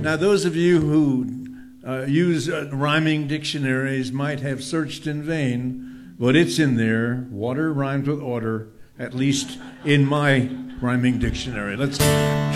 Now, those of you who use rhyming dictionaries might have searched in vain, but it's in there. Water rhymes with order, at least in my rhyming dictionary. Let's